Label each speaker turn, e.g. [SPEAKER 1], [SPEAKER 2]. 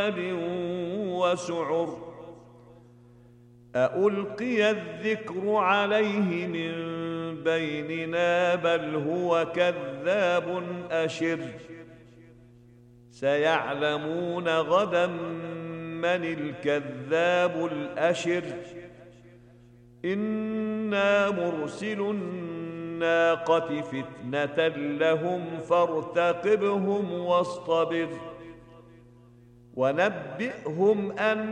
[SPEAKER 1] عذاب وسعر أألقي الذكر عليه من بيننا بل هو كذاب أشر سيعلمون غدا من الكذاب الأشر إنا مرسل الناقة فتنة لهم فارتقبهم واصطبر ونبئهم أن